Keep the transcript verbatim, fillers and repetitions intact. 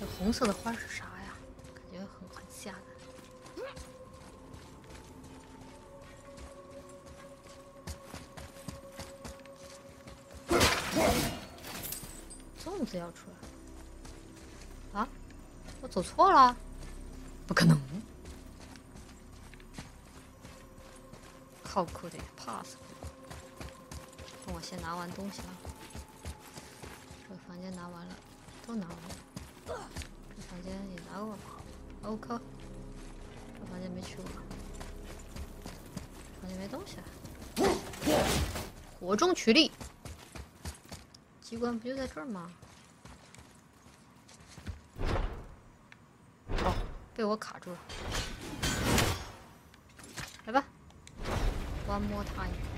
这红色的花是啥呀？感觉很很吓人。粽子要出来啊！我走错了？不可能！靠谱的 pass。等我先拿完东西啊。这房间拿完了，都拿完了。这房间也拿过了。OK。这房间没去过。房间没东西了。火中取栗。机关不就在这儿吗？哦，被我卡住了。来吧 ，One more time。